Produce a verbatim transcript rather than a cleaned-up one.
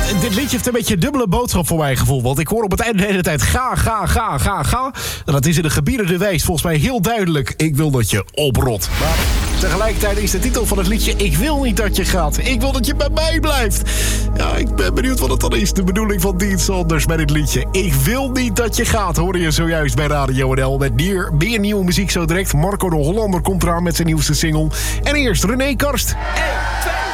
Dit liedje heeft een beetje een dubbele boodschap voor mijn gevoel. Want ik hoor op het einde de hele tijd ga, ga, ga, ga, ga. En dat is in de gebieden de wees volgens mij heel duidelijk. Ik wil dat je oprot. Maar tegelijkertijd is de titel van het liedje ik wil niet dat je gaat. Ik wil dat je bij mij blijft. Ja, ik ben benieuwd wat het dan is. De bedoeling van Dean Saunders met dit liedje. Ik wil niet dat je gaat. Hoorde je zojuist bij Radio N L. Met meer, meer nieuwe muziek zo direct. Marco de Hollander komt eraan met zijn nieuwste single. En eerst René Karst. één, twee